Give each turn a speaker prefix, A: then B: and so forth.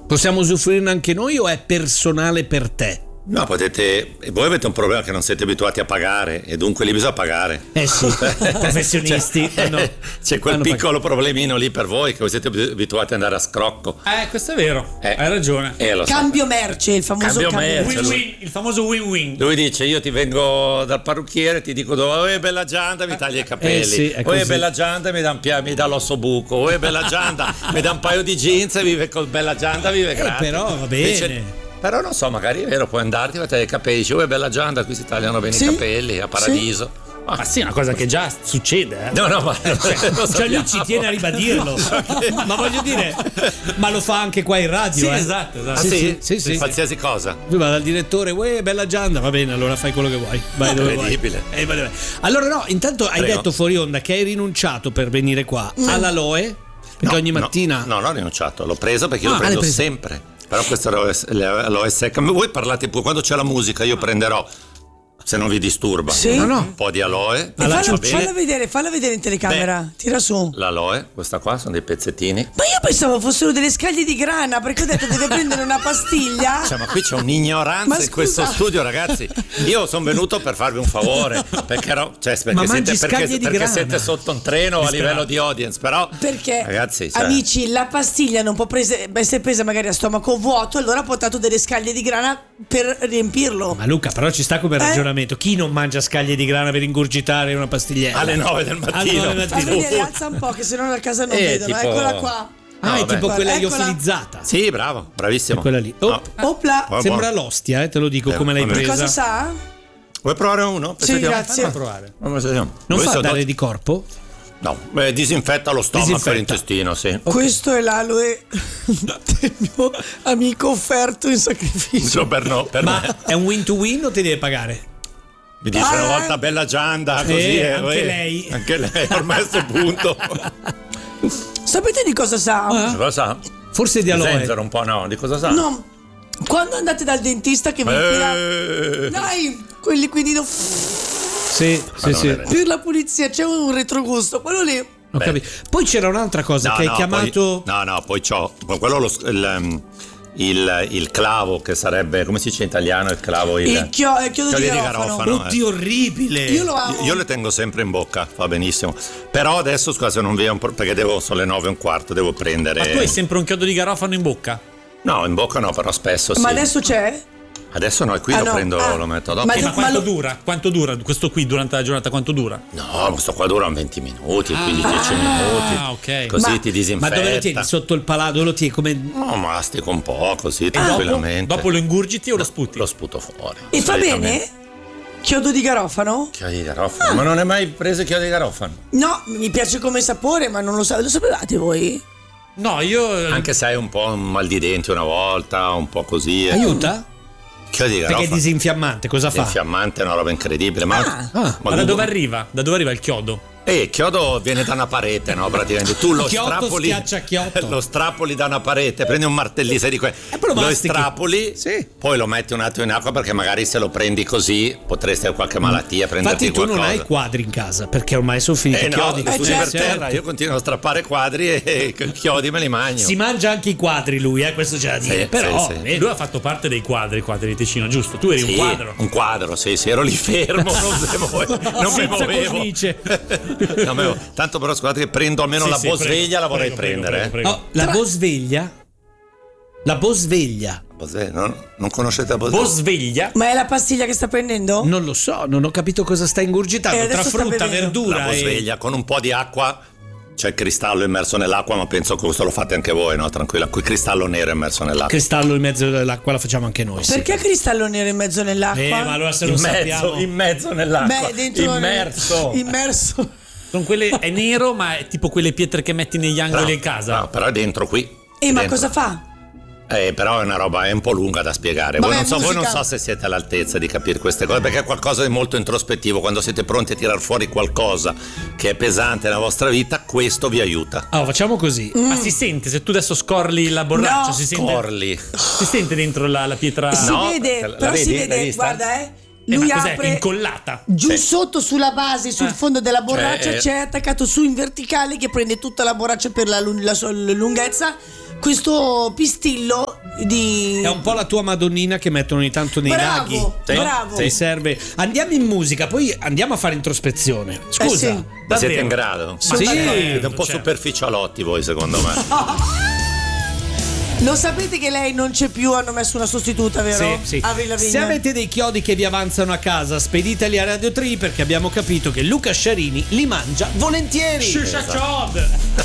A: Possiamo usufruirne anche noi o è personale per te?
B: No, voi avete un problema che non siete abituati a pagare e dunque lì bisogna pagare.
A: Sì, professionisti.
B: C'è quel piccolo problemino lì per voi che voi siete abituati ad andare a scrocco.
C: Questo è vero, hai ragione.
D: Cambio merce, il famoso cambio merce.
C: Win-win, il famoso win-win.
B: Lui dice: io ti vengo dal parrucchiere, ti dico dove bella Gianda, mi taglia i capelli. Bella Gianda mi dà l'osso buco. Bella Gianda mi dà un paio di jeans e vive con Bella Gianda, vive gratis.
A: Però va bene.
B: Però non so, magari è vero, puoi andarti a tagliare i capelli, dici, bella Gianda, qui si tagliano bene i capelli, a Paradiso.
C: Ma sì, è una cosa che già succede.
B: No, ma
A: cioè lui ci tiene a ribadirlo. Ma voglio dire, ma lo fa anche qua in radio.
C: Sì, esatto.
B: Sì. Qualsiasi cosa.
A: Lui va dal direttore, bella Gianda, va bene, allora fai quello che vuoi. Vai dove
B: incredibile.
A: Vai. Allora no, intanto hai detto fuori onda che hai rinunciato per venire qua all'aloe, perché ogni mattina.
B: No, non ho rinunciato, l'ho preso perché io lo prendo sempre. Però questo l'aloe secca. Voi parlate pure, quando c'è la musica io prenderò, se non vi disturba, un po' di aloe.
D: Falla vedere in telecamera. Tira su.
B: L'aloe, questa qua sono dei pezzettini.
D: Ma io pensavo fossero delle scaglie di grana, perché ho detto deve prendere una pastiglia.
B: Cioè, ma qui c'è un'ignoranza in questo studio, ragazzi. Io sono venuto per farvi un favore, perché siete sotto un treno a livello di audience, però
D: perché
B: ragazzi,
D: amici, la pastiglia non può essere presa magari a stomaco vuoto, allora ha portato delle scaglie di grana per riempirlo.
A: Ma Luca, però ci sta come ragionamento. Chi non mangia scaglie di grana per ingurgitare una pastigliera?
B: Alle 9 del mattino.
D: Alza un po', che sennò a casa non vedono.
B: Tipo...
D: Eccola qua.
A: È tipo quella iofilizzata.
B: Sì, bravo, bravissimo.
A: È quella lì.
D: Opla.
A: Sembra l'ostia, te lo dico come l'hai presa.
D: Cosa sa?
B: Vuoi provare uno?
D: Sì, grazie.
A: Non fa dare di corpo?
B: No, disinfetta lo stomaco e l'intestino, sì.
D: Okay. Questo è l'aloe del mio amico offerto in sacrificio.
B: Per
A: Ma
B: me.
A: È un win to win o ti deve pagare?
B: Mi dice una volta Bella Gianda, così
A: anche lei
B: ormai a questo punto.
D: Sapete di cosa sa?
B: Cosa sa?
A: Forse di aloe.
B: Zenzero un po', no, di cosa sa?
D: No, quando andate dal dentista che vi infila, dai, quel liquidino.
A: Sì.
D: Per la pulizia c'è un retrogusto, quello lì.
A: Ho capito. Poi c'era un'altra cosa che hai chiamato.
B: Poi c'ho quello il clavo, che sarebbe, come si dice in italiano, il clavo, il
D: chiodo di garofano.
A: Oddio, orribile.
D: Io lo amo.
B: Io le tengo sempre in bocca, va benissimo. Però adesso, scusa, se non vi è perché sono le 9:15, devo prendere.
C: Ma tu hai sempre un chiodo di garofano in bocca?
B: No, in bocca no, però spesso sì.
D: Ma adesso c'è?
B: Adesso no, qui lo prendo, lo metto dopo.
C: Ma quanto dura? Quanto dura questo qui durante la giornata? Quanto dura?
B: No, questo qua dura 20 minuti, 15-10 minuti.
C: Ok.
B: Così ti disinfetta.
A: Ma dove lo tieni? Sotto il palato? Lo tieni come?
B: No, mastico un po' così tranquillamente.
C: Dopo lo ingurgiti o lo sputi?
B: Lo sputo fuori.
D: E fa bene? Chiodo di garofano?
B: Chiodo di garofano? Ma non hai mai preso chiodo di garofano?
D: No, mi piace come sapore, ma non lo sapevate voi?
C: No, io.
B: Anche se hai un po' un mal di denti una volta, un po' così.
A: Aiuta?
B: Chiodo di garofano.
A: Perché è disinfiammante, cosa fa?
B: Disinfiammante è una roba incredibile. Ma
C: da dove arriva? Da dove arriva il chiodo?
B: Il chiodo viene da una parete, no? Praticamente tu lo strappoli. Lo strappoli da una parete, prendi un martellino, sai di lo estrapoli, poi lo metti un attimo in acqua, perché magari se lo prendi così potresti avere qualche malattia.
A: Infatti tu non hai quadri in casa, perché ormai sono finiti i chiodi.
B: Per terra, io continuo a strappare quadri e i chiodi me li mangio.
A: Si mangia anche i quadri lui, questo c'è da dire. Però
C: lui ha fatto parte dei quadri di Ticino, giusto? Tu eri un quadro.
B: Un quadro, sì, ero lì fermo, non mi movevo. No, tanto però scusate che prendo almeno la Bosveglia, la vorrei prendere.
A: Prego. La Bosveglia? La Bosveglia.
B: Non conoscete la Bosveglia?
C: Bosveglia?
D: Ma è la pastiglia che sta prendendo?
A: Non lo so, non ho capito cosa sta ingurgitando. Tra frutta, verdura.
B: La Bosveglia con un po' di acqua. C'è il cristallo immerso nell'acqua, ma penso che questo lo fate anche voi, no? Tranquilla, quel cristallo nero immerso nell'acqua.
A: Cristallo in mezzo nell'acqua lo facciamo anche noi.
D: Perché cristallo nero in mezzo nell'acqua?
A: Ma allora se lo sappiamo.
B: In mezzo nell'acqua. Immerso.
C: Sono quelle, è nero, ma è tipo quelle pietre che metti negli angoli in casa.
B: No, però è dentro qui.
D: Ma cosa fa?
B: Però è una roba, è un po' lunga da spiegare. Voi non so se siete all'altezza di capire queste cose, perché è qualcosa di molto introspettivo. Quando siete pronti a tirar fuori qualcosa che è pesante nella vostra vita, questo vi aiuta.
A: Facciamo così.
C: Ma si sente, se tu adesso scorli la borraccia,
D: No.
C: si sente.
B: Scorli.
C: Si sente dentro la pietra.
D: Si vede, però si vede, guarda, lui
C: ma cos'è?
D: apre
C: Incollata
D: giù sotto sulla base, sul fondo della borraccia c'è attaccato su in verticale, che prende tutta la borraccia per la sua lunghezza, questo pistillo di...
A: È un po' la tua Madonnina che mettono ogni tanto nei laghi.
D: Bravo.
A: Ti serve. Andiamo in musica, poi andiamo a fare introspezione. Scusa,
D: sì.
B: Ma siete in grado?
A: Sì.
B: Siete un po' superficialotti voi, secondo me.
D: Lo sapete che lei non c'è più, hanno messo una sostituta, vero?
A: Sì.
D: Avril Lavigne.
A: Se avete dei chiodi che vi avanzano a casa, spediteli a Radio 3 perché abbiamo capito che Luca Sciarini li mangia volentieri.
C: Shusha Chod.